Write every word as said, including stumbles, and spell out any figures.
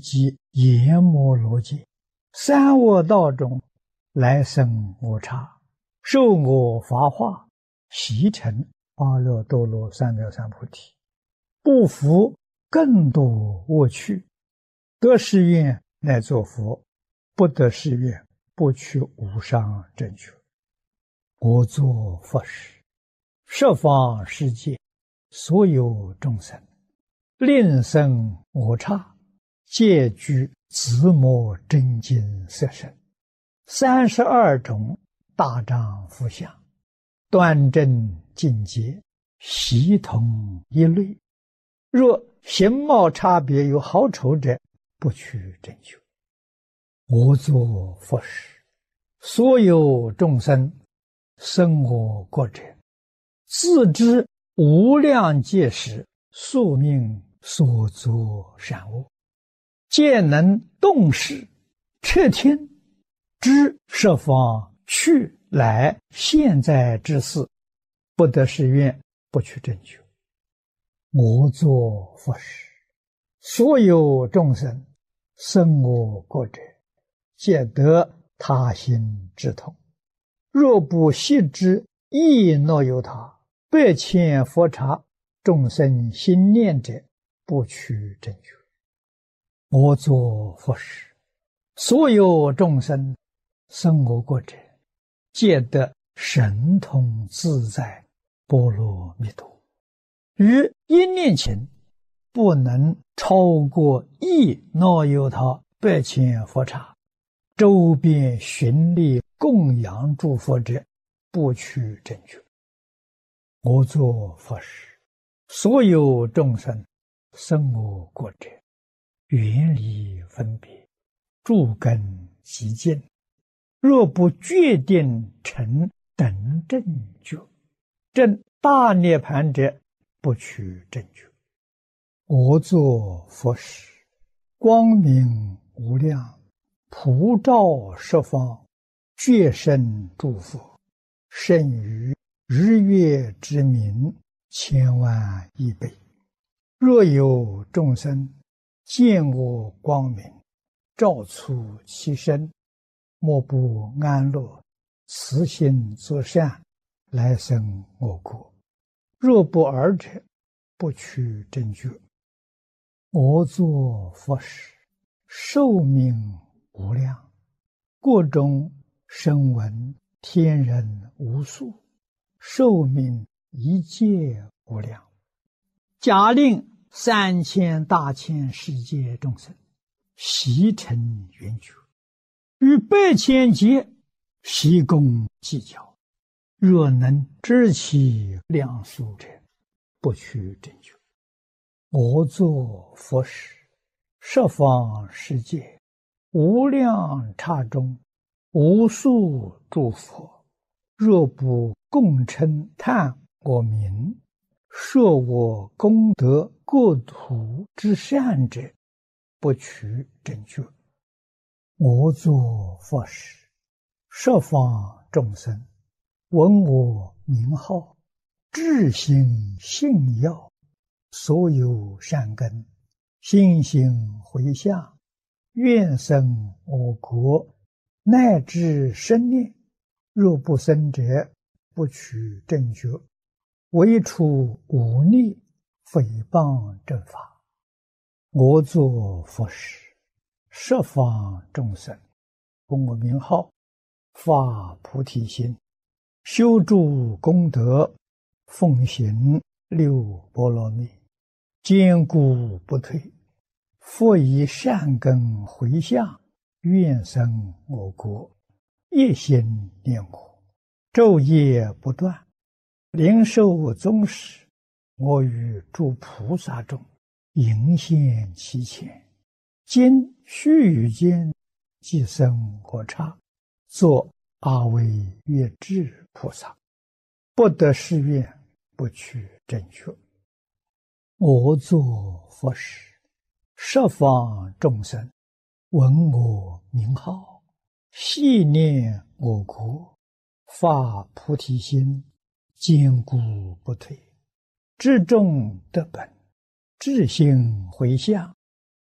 及阎摩罗界，三恶道中来生无差，受我法化，习成阿耨多罗三藐三菩提，不服更多恶趣，得誓愿乃作佛，不得誓愿不取无上正觉。我作佛时，十方世界所有众生，令生我刹，皆具自摩真经色身，三十二种大丈夫相，端正境界，悉同一类。若形貌差别有好丑者，不取正觉。我作佛时，所有众生生我国者，自知无量劫时宿命所作善恶，皆能动识彻听，知十方去来现在之事，不得誓愿不取正觉。我作佛时，所有众生生我国者，皆得他心之通。若不悉知亦若有他，百千佛刹众生心念者，不取正觉。我作佛时，所有众生生我国者，皆得神通自在波罗蜜多。于一念前，不能超过亦若有他百千佛刹，周边寻力供养诸佛者，不取正觉。我作佛时，所有众生生我国者，远离分别，诸根极净，若不决定成等正觉，证大涅盘者，不取正觉。我作佛时，光明无量，普照十方，觉胜诸佛，胜于日月之明千万亿倍。若有众生见我光明，照出其身，莫不安乐，慈心作善，来生我国。若不尔者，不取正觉。我作佛时，寿命无量，国中声闻天人无数，寿命一界无量。假令三千大千世界众生悉成圆觉，于百千劫悉共计较，若能知其量数者，不取正觉。我作佛时，十方世界无量刹中，无数诸佛，若不共称叹我名，说我功德国土之善者，不取正觉。我作佛时，十方众生闻我名号，至心信要，所有善根心行回向，愿生我国，乃至生念。若不生者，不取正觉。唯除忤逆诽谤正法。我作佛时，十方众生闻我名号，发菩提心，修诸功德，奉行六波罗蜜，坚固不退，复以善根回向，愿生我国，一心念我，昼夜不断，灵受宗室，我与诸菩萨中迎现其前，今须臾间即生我刹，作阿惟越致菩萨，不得誓愿，不取正觉。我作佛时，十方众生闻我名号，系念我国，发菩提心，坚固不退，至众得本，至心回向，